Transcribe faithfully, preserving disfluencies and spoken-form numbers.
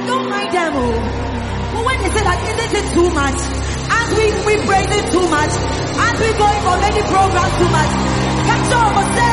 don't mind them. Oh. But when they say that, isn't it too much? As we, we praise it too much. As we going for many programs too much. Catch up,